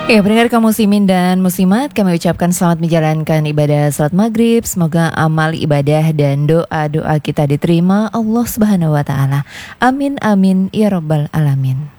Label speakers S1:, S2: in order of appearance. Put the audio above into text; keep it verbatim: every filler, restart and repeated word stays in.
S1: Ya, pendengar kaum muslimin dan muslimat, kami ucapkan selamat menjalankan ibadah salat maghrib. Semoga amal ibadah dan doa-doa kita diterima Allah Subhanahu wa taala. Amin amin ya rabbal alamin.